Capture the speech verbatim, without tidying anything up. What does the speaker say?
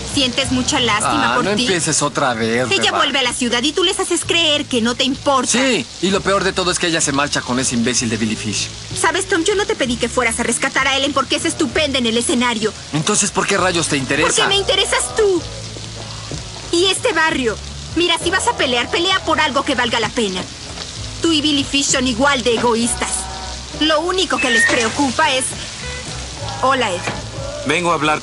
Sientes mucha lástima Ah, por no ti. empieces otra vez. Ella Beba. vuelve a la ciudad y tú les haces creer que no te importa. Sí, y lo peor de todo es que ella se marcha con ese imbécil de Billy Fish. ¿Sabes, Tom? Yo no te pedí que fueras a rescatar a Ellen porque es estupenda en el escenario. Entonces, ¿por qué rayos te interesa? Porque me interesas tú. Y este barrio. Mira, si vas a pelear, pelea por algo que valga la pena. Tú y Billy Fish son igual de egoístas. Lo único que les preocupa es... Hola, Ed. Vengo a hablar